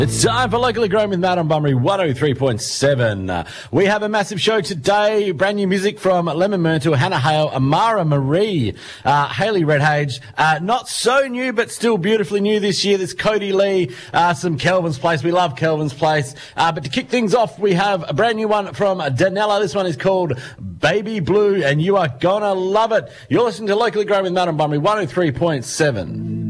It's time for Locally Grown with Matt on Bunbury 103.7. We have a massive show today. Brand new music from Lemon Myrtle, Hannah Hale, Amara Marie, Hayley Redhage. Not so new, but still beautifully new this year. There's Cody Lee, some Kelvin's Place. We love Kelvin's Place. But to kick things off, we have a brand new one from Danella. This one is called Baby Blue, and you are gonna love it. You're listening to Locally Grown with Matt on Bunbury 103.7.